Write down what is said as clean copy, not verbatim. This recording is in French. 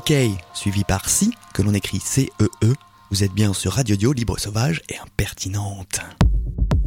Kay, suivi par Si, que l'on écrit C-E-E. Vous êtes bien sur Radio Dio, libre, sauvage et impertinente.